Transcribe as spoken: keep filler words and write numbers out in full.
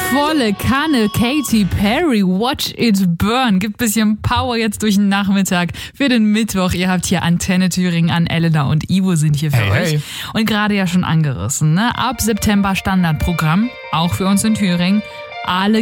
Volle Kanne Katy Perry, Watch It Burn. Gibt bisschen Power jetzt durch den Nachmittag für den Mittwoch. Ihr habt hier Antenne Thüringen an. Elena und Ivo sind hier für hey, euch. Hey. Und gerade ja schon angerissen, ne? Ab September Standardprogramm, auch für uns in Thüringen. Alle